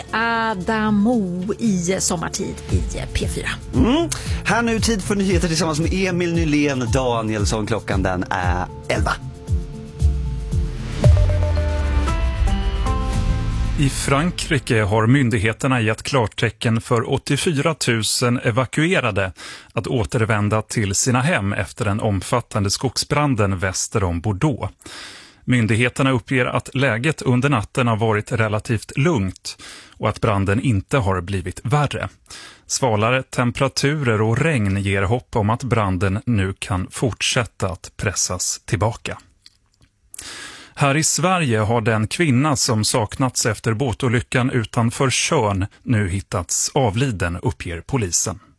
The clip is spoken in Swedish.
Adamo i Sommartid i P4. Här nu tid för nyheter tillsammans med Emil Nylén Danielsson. Klockan den är 11. I Frankrike har myndigheterna gett klartecken för 84 000 evakuerade att återvända till sina hem efter den omfattande skogsbranden väster om Bordeaux. Myndigheterna uppger att läget under natten har varit relativt lugnt och att branden inte har blivit värre. Svalare temperaturer och regn ger hopp om att branden nu kan fortsätta att pressas tillbaka. Här i Sverige har den kvinna som saknats efter båtolyckan utanför Tjörn nu hittats avliden, uppger polisen.